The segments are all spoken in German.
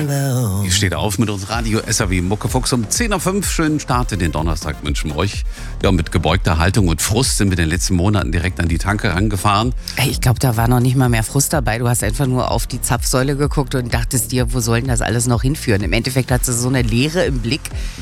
Ihr steht auf mit uns Radio SAW Muckefuchs um 10.05 Uhr. Schönen Start in den Donnerstag wünschen wir euch. Ja, mit gebeugter Haltung und Frust sind wir in den letzten Monaten direkt an die Tanke rangefahren. Ich glaube, da war noch nicht mal mehr Frust dabei. Du hast einfach nur auf die Zapfsäule geguckt und dachtest dir, wo soll denn das alles noch hinführen? Im Endeffekt hat sie so eine Leere im Blick.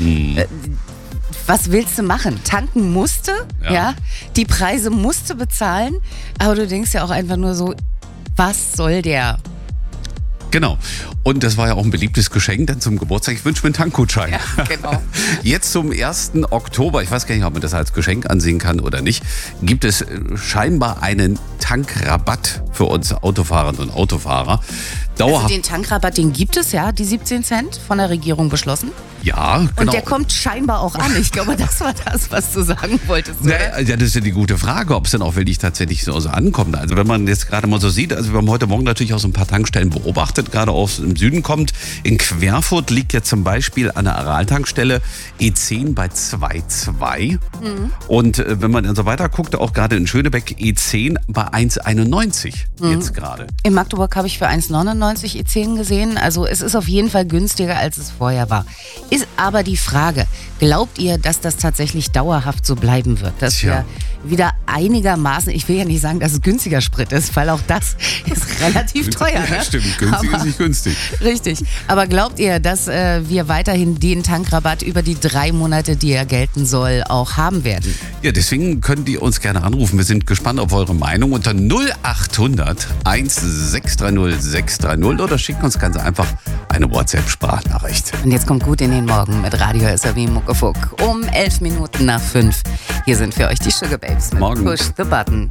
Was willst du machen? Tanken musste, ja. Die Preise musste bezahlen, aber du denkst ja auch einfach nur so, was soll der? Genau. Und das war ja auch ein beliebtes Geschenk dann zum Geburtstag. Ich wünsche mir einen Tankgutschein. Ja, genau. Jetzt zum 1. Oktober, ich weiß gar nicht, ob man das als Geschenk ansehen kann oder nicht, gibt es scheinbar einen Tankrabatt für uns Autofahrerinnen und Autofahrer. Also den Tankrabatt, den gibt es ja, die 17 Cent von der Regierung beschlossen. Ja, genau. Und der kommt scheinbar auch an. Ich glaube, das war das, was du sagen wolltest. Oder? Ja, das ist ja die gute Frage, ob es dann auch wirklich tatsächlich so ankommt. Also wenn man jetzt gerade mal so sieht, also wir haben heute Morgen natürlich auch so ein paar Tankstellen beobachtet, gerade aus dem Süden kommt. In Querfurt liegt jetzt zum Beispiel an der Aral-Tankstelle E10 bei 2,2. Und wenn man dann so weiter guckt, auch gerade in Schönebeck E10 bei 1,91 jetzt gerade. In Magdeburg habe ich für 1,99 E10 gesehen. Also es ist auf jeden Fall günstiger, als es vorher war. Ist aber die Frage, glaubt ihr, dass das tatsächlich dauerhaft so bleiben wird? Dass wir wieder einigermaßen, ich will ja nicht sagen, dass es günstiger Sprit ist, weil auch das ist relativ teuer. Ja, ne? Stimmt, günstig ist nicht günstig. Richtig. Aber glaubt ihr, dass wir weiterhin den Tankrabatt über die 3 Monate, die er gelten soll, auch haben werden? Ja, deswegen könnt ihr uns gerne anrufen. Wir sind gespannt auf eure Meinung unter 0800 1630 630 oder schickt uns ganz einfach eine WhatsApp-Sprachnachricht. Und jetzt kommt gut in den Morgen mit Radio SAW Muckefuck um 11 Minuten nach 5. Hier sind für euch die Sugar Babes mit Morgen. Push the Button.